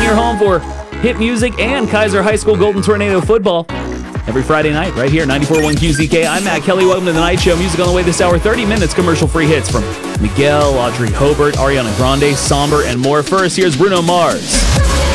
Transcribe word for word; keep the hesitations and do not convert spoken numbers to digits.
your home for hit music and Kaiser High School Golden Tornado football. Every Friday night, right here, ninety-four point one Q Z K. I'm Matt Kelly. Welcome to the Night Show. Music on the way this hour, thirty minutes, commercial-free hits from Miguel, Audrey Hobart, Ariana Grande, Somber, and more. First, here's Bruno Mars.